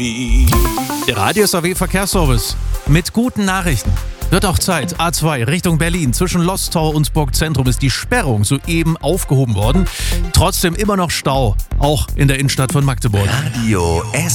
me. Der Radio SAW Verkehrsservice mit guten Nachrichten. Wird auch Zeit. A2 Richtung Berlin. Zwischen Lostorf und Burgzentrum ist die Sperrung soeben aufgehoben worden. Trotzdem immer noch Stau, auch in der Innenstadt von Magdeburg. Radio